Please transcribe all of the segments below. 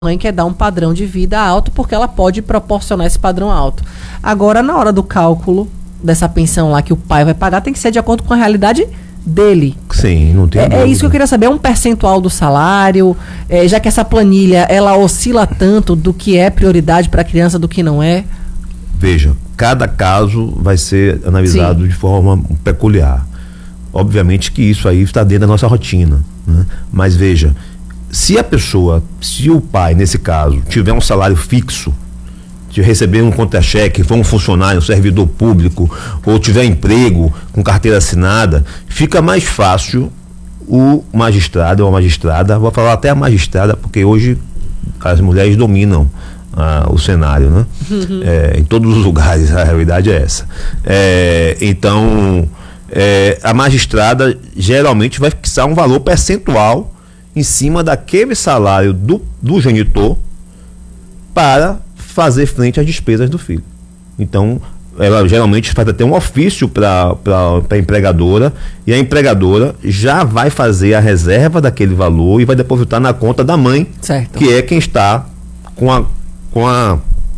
mãe quer dar um padrão de vida alto porque ela pode proporcionar esse padrão alto. Agora, na hora do cálculo dessa pensão lá que o pai vai pagar, tem que ser de acordo com a realidade dele. Sim, não tem É isso que eu queria saber, é um percentual do salário, já que essa planilha, ela oscila tanto do que é prioridade para a criança, do que não é? Veja, cada caso vai ser analisado de forma peculiar. Obviamente que isso aí está dentro da nossa rotina, né? Mas veja, se o pai, nesse caso, tiver um salário fixo, de receber um contra-cheque, for um funcionário, um servidor público, ou tiver emprego com carteira assinada, fica mais fácil o magistrado ou a magistrada, vou falar até a magistrada, porque hoje as mulheres dominam o cenário, né? Em todos os lugares, a realidade é essa. Então, a magistrada geralmente vai fixar um valor percentual em cima daquele salário do genitor para fazer frente às despesas do filho. Então, ela geralmente faz até um ofício para a empregadora, e a empregadora já vai fazer a reserva daquele valor e vai depositar na conta da mãe, certo, que é quem está com a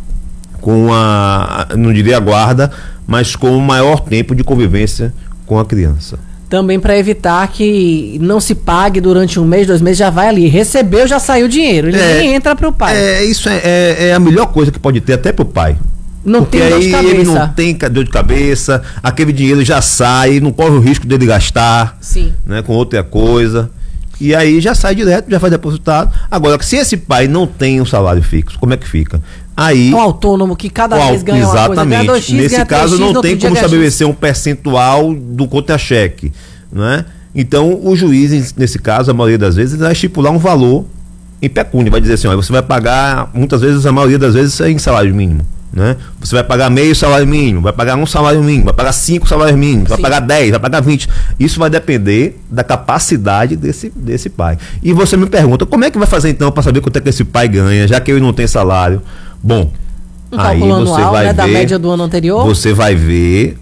não diria guarda, mas com o maior tempo de convivência com a criança. Também para evitar que não se pague durante 1 mês, 2 meses, já vai ali, recebeu, já saiu o dinheiro, ele nem entra para o pai. Isso é a melhor coisa que pode ter até para o pai. Não tem dor de cabeça. Ele não tem dor de cabeça, aquele dinheiro já sai, não corre o risco dele gastar, né, com outra coisa. E aí já sai direto, já faz depositado. Agora, se esse pai não tem um salário fixo, como é que fica? Aí, o autônomo que cada vez ganha uma coisa, ganha 2x, nesse caso não tem como estabelecer um percentual do contra-cheque, né? Então o juiz, nesse caso, a maioria das vezes, vai estipular um valor em pecúnia, vai dizer assim, ó, você vai pagar, muitas vezes, a maioria das vezes, em salário mínimo, né? Você vai pagar meio salário mínimo, vai pagar 1 salário mínimo, vai pagar 5 salários mínimos, vai pagar 10, vai pagar 20. Isso vai depender da capacidade desse pai. E você me pergunta, como é que vai fazer então para saber quanto é que esse pai ganha, já que ele não tem salário? Bom, aí você vai ver, da média do ano anterior. Você vai ver,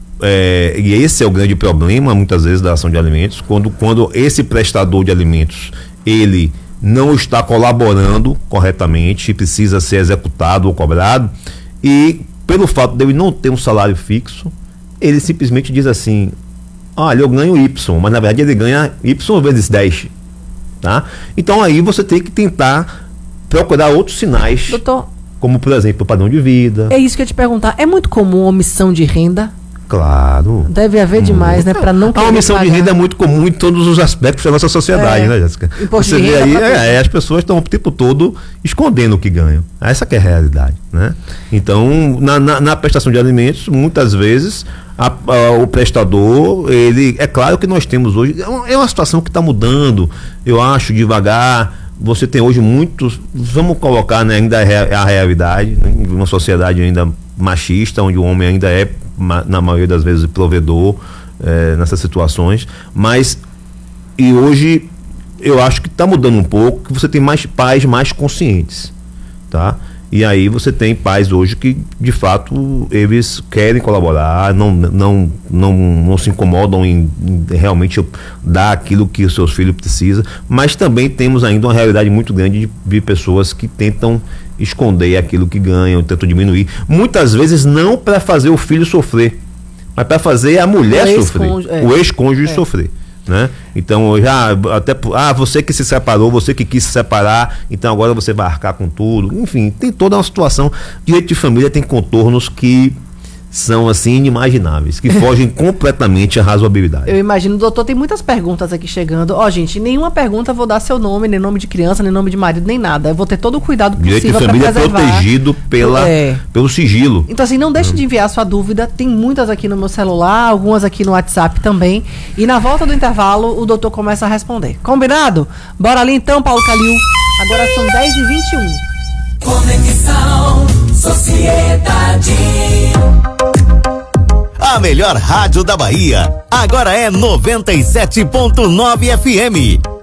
e esse é o grande problema, muitas vezes, da ação de alimentos, quando esse prestador de alimentos, ele não está colaborando corretamente, precisa ser executado ou cobrado, e pelo fato dele não ter um salário fixo, ele simplesmente diz assim, olha, eu ganho Y, mas na verdade ele ganha Y vezes 10, tá? Então aí você tem que tentar procurar outros sinais, doutor, como por exemplo o padrão de vida. É isso que eu ia te perguntar, é muito comum omissão de renda? Claro. Deve haver demais, né? Para não querer. A omissão de renda é muito comum em todos os aspectos da nossa sociedade, né, Jéssica? Você vê aí, as pessoas estão o tempo todo escondendo o que ganham. Essa que é a realidade, né? Então, na prestação de alimentos, muitas vezes, o prestador, é claro que nós temos hoje, é uma situação que está mudando, eu acho, devagar. Você tem hoje muitos, vamos colocar, né, ainda a realidade, né, uma sociedade ainda machista, onde o homem ainda é, na maioria das vezes, provedor nessas situações, mas e hoje eu acho que está mudando um pouco, que você tem mais pais mais conscientes, tá? E aí você tem pais hoje que, de fato, eles querem colaborar, não se incomodam em realmente dar aquilo que os seus filhos precisam, mas também temos ainda uma realidade muito grande de pessoas que tentam esconder aquilo que ganham, tentam diminuir. Muitas vezes não para fazer o filho sofrer, mas para fazer a mulher sofrer, o ex-cônjuge sofrer. Né? Então você que se separou, você que quis se separar, então agora você vai arcar com tudo. Enfim, tem toda uma situação. Direito de família tem contornos que são assim inimagináveis, que fogem completamente à razoabilidade. Eu imagino, doutor, tem muitas perguntas aqui chegando. Gente, nenhuma pergunta vou dar seu nome, nem nome de criança, nem nome de marido, nem nada. Eu vou ter todo o cuidado possível. Direito de família é protegido pelo sigilo. Então, assim, não deixe de enviar sua dúvida. Tem muitas aqui no meu celular, algumas aqui no WhatsApp também. E na volta do intervalo, o doutor começa a responder. Combinado? Bora ali então, Paulo Calil. Agora são 10h21. Conexão Sociedade. A melhor rádio da Bahia agora é 97.9 FM.